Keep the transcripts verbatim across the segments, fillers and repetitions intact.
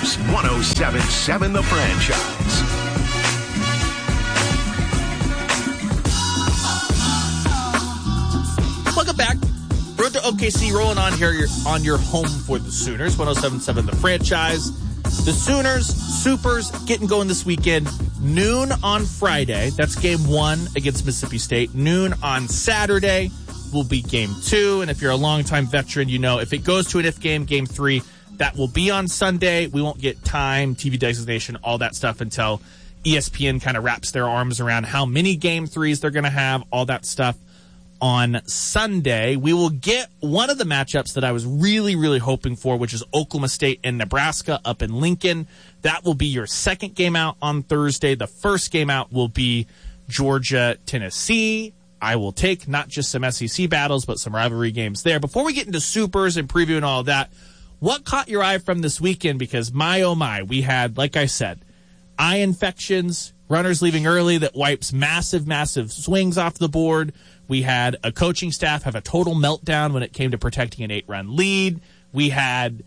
Sooners, one oh seven point seven The Franchise. Welcome back. Road to O K C rolling on here on your home for the Sooners, one oh seven point seven The Franchise. The Sooners, Supers, getting going this weekend. Noon on Friday. That's game one against Mississippi State. Noon on Saturday will be game two. And if you're a longtime veteran, you know if it goes to an if game, game three, that will be on Sunday. We won't get time, T V designation, all that stuff until E S P N kind of wraps their arms around how many game threes they're going to have, all that stuff. On Sunday, we will get one of the matchups that I was really, really hoping for, which is Oklahoma State and Nebraska up in Lincoln. That will be your second game out on Thursday. The first game out will be Georgia, Tennessee. I will take not just some S E C battles, but some rivalry games there. Before we get into Supers and preview and all of that, what caught your eye from this weekend? Because my, oh my, we had, like I said, eye infections, runners leaving early that wipes massive, massive swings off the board. We had a coaching staff have a total meltdown when it came to protecting an eight-run lead. We had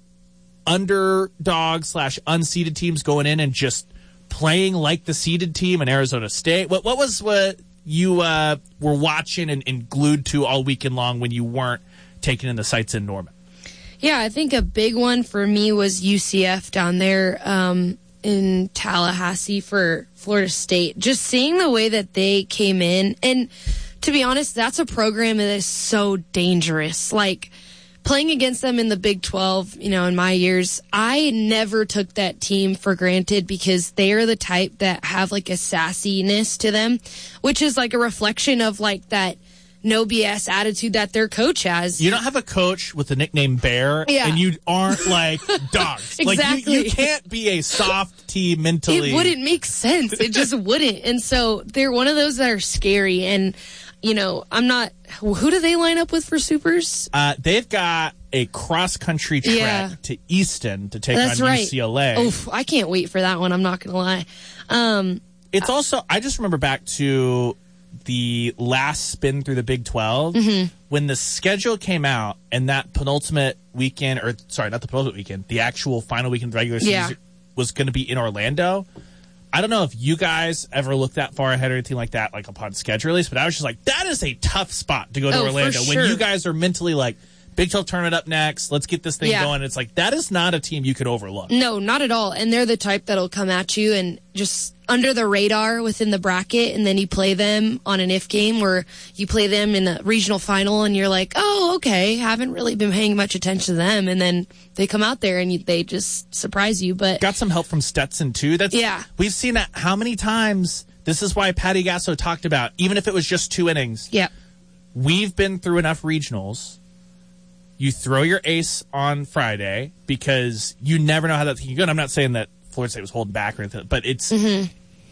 underdog slash unseeded teams going in and just playing like the seeded team in Arizona State. What what was what you uh, were watching and, and glued to all weekend long when you weren't taking in the sights in Norman? Yeah, I think a big one for me was U C F down there um, in Tallahassee for Florida State. Just seeing the way that they came in, and to be honest, that's a program that is so dangerous. Like, playing against them in the Big twelve, you know, in my years, I never took that team for granted because they are the type that have, like, a sassiness to them, which is, like, a reflection of, like, that no B S attitude that their coach has. You don't have a coach with the nickname Bear, yeah. and you aren't, like, dogs. Exactly. Like, you, you can't be a soft team mentally. It wouldn't make sense. It just wouldn't. And so they're one of those that are scary, and you know, I'm not. Who do they line up with for Supers? Uh, they've got a cross-country trek yeah. to Easton to take That's on right. U C L A. Oof, I can't wait for that one. I'm not going to lie. Um, it's also, I just remember back to the last spin through the Big twelve mm-hmm. when the schedule came out and that penultimate weekend, or sorry, not the penultimate weekend, the actual final weekend of the regular season yeah. was going to be in Orlando. I don't know if you guys ever looked that far ahead or anything like that, like upon schedule release, but I was just like, that is a tough spot to go to oh, Orlando for when sure. you guys are mentally like, Big twelve tournament up next, let's get this thing yeah. going. It's like, that is not a team you could overlook. No, not at all. And they're the type that'll come at you and just under the radar within the bracket, and then you play them on an if game where you play them in a regional final and you're like, oh, okay, haven't really been paying much attention to them. And then they come out there and you, they just surprise you. But got some help from Stetson too. That's yeah. We've seen that how many times. This is why Patty Gasso talked about, even if it was just two innings. Yeah. We've been through enough regionals. You throw your ace on Friday because you never know how that can go. And I'm not saying that Florida State was holding back or anything, but it's mm-hmm.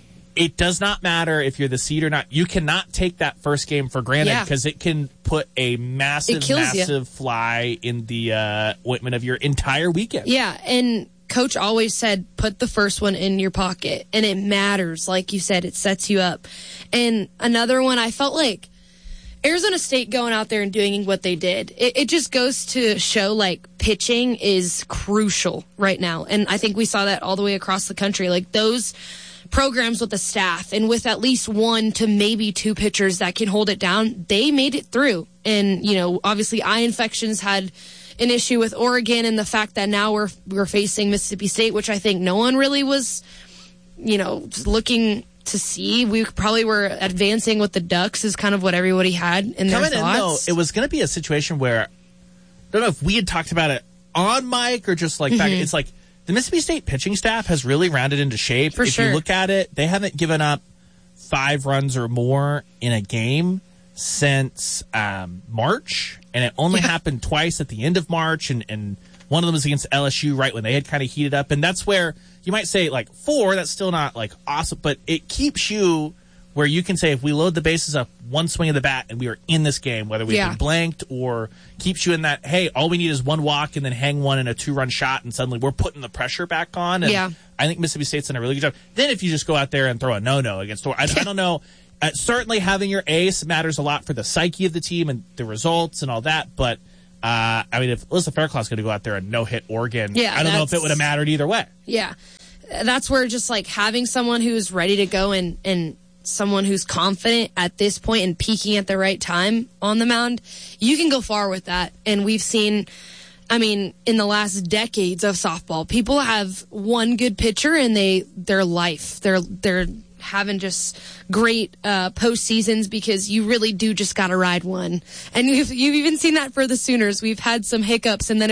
it does not matter if you're the seed or not. You cannot take that first game for granted because yeah. it can put a massive, massive you. fly in the uh, ointment of your entire weekend. Yeah, and Coach always said, put the first one in your pocket, and it matters. Like you said, it sets you up. And another one, I felt like Arizona State going out there and doing what they did, it, it just goes to show, like, pitching is crucial right now. And I think we saw that all the way across the country. Like, those programs with the staff and with at least one to maybe two pitchers that can hold it down, they made it through. And, you know, obviously eye infections had an issue with Oregon, and the fact that now we're we're facing Mississippi State, which I think no one really was, you know, looking to see. We probably were advancing with the Ducks is kind of what everybody had in their Coming thoughts. In, though, it was going to be a situation where, I don't know if we had talked about it on mic or just like mm-hmm. back. It's like the Mississippi State pitching staff has really rounded into shape. For if sure. you look at it, they haven't given up five runs or more in a game since um, March, and it only yeah. happened twice at the end of March, and, and one of them was against L S U right when they had kind of heated up, and that's where you might say, like, four, that's still not, like, awesome, but it keeps you where you can say if we load the bases up one swing of the bat and we are in this game, whether we've yeah. been blanked or keeps you in that, hey, all we need is one walk and then hang one in a two-run shot, and suddenly we're putting the pressure back on. And yeah. I think Mississippi State's done a really good job. Then if you just go out there and throw a no-no against I, I don't know. Uh, certainly having your ace matters a lot for the psyche of the team and the results and all that, but Uh, I mean, if Alyssa Fairclough's going to go out there and no-hit Oregon, Yeah, I don't know if that's- it would have mattered either way. Yeah. That's where just like having someone who's ready to go and, and someone who's confident at this point and peaking at the right time on the mound, you can go far with that. And we've seen, I mean, in the last decades of softball, people have one good pitcher and they, their life, they're, they're having just great uh, postseasons because you really do just got to ride one. And you've, you've even seen that for the Sooners. We've had some hiccups and then